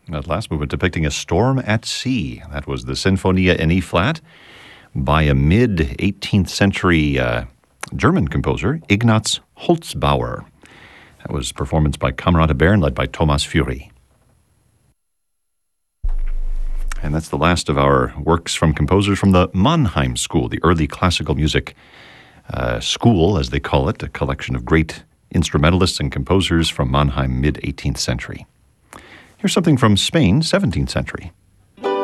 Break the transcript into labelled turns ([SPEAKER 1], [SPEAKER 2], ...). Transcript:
[SPEAKER 1] That last movement depicting a storm at sea. That was the Sinfonia in E-flat by a mid-18th century German composer, Ignaz Holzbauer. That was performance by Kamerad Bern, led by Thomas Fury. And that's the last of our works from composers from the Mannheim School, the early classical music school, as they call it, a collection of great instrumentalists and composers from Mannheim, mid-18th century. Here's something from Spain, 17th century.